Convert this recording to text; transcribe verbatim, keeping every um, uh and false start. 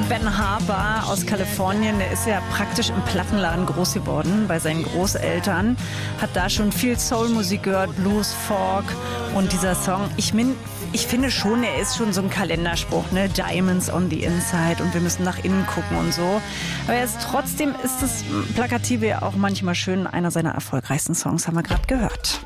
Ben Harper aus Kalifornien, der ist ja praktisch im Plattenladen groß geworden bei seinen Großeltern. Hat da schon viel Soulmusik gehört, Blues, Folk und dieser Song. Ich, min, ich finde schon, er ist schon so ein Kalenderspruch, ne? Diamonds on the Inside und wir müssen nach innen gucken und so. Aber jetzt trotzdem ist das Plakative ja auch manchmal schön. Einer seiner erfolgreichsten Songs haben wir gerade gehört.